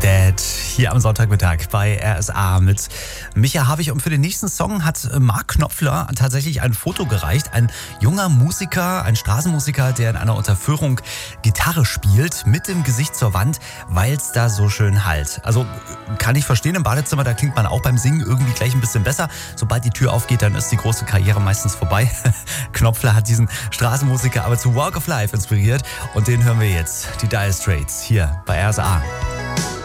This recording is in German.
Dead hier am Sonntagmittag bei RSA mit Micha Havig. Und für den nächsten Song hat Mark Knopfler tatsächlich ein Foto gereicht. Ein junger Musiker, ein Straßenmusiker, der in einer Unterführung Gitarre spielt, mit dem Gesicht zur Wand, weil es da so schön hallt. Also kann ich verstehen, im Badezimmer, da klingt man auch beim Singen irgendwie gleich ein bisschen besser. Sobald die Tür aufgeht, dann ist die große Karriere meistens vorbei. Knopfler hat diesen Straßenmusiker aber zu Walk of Life inspiriert und den hören wir jetzt. Die Dire Straits hier bei RSA.